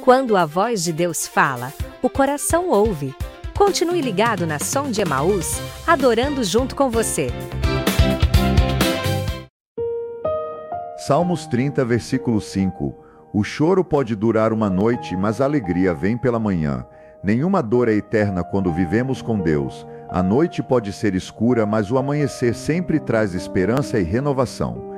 Quando a voz de Deus fala, o coração ouve. Continue ligado na Som de Emaús, adorando junto com você. Salmos 30, versículo 5. O choro pode durar uma noite, mas a alegria vem pela manhã. Nenhuma dor é eterna quando vivemos com Deus. A noite pode ser escura, mas o amanhecer sempre traz esperança e renovação.